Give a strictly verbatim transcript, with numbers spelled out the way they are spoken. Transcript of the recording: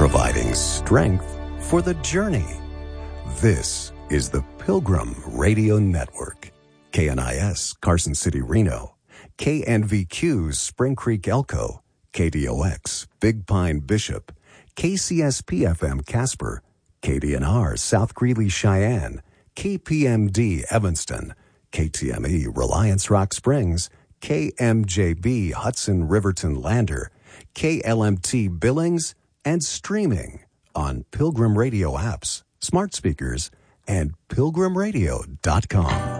providing strength for the journey. This is the Pilgrim Radio Network. K N I S, Carson City, Reno. K N V Q, Spring Creek, Elko. K D O X, Big Pine, Bishop. K C S P F M, Casper. K D N R, South Greeley, Cheyenne. K P M D, Evanston. K T M E, Reliance Rock Springs. K M J B, Hudson Riverton, Lander. K L M T, Billings. And streaming on Pilgrim Radio apps, smart speakers, and pilgrim radio dot com.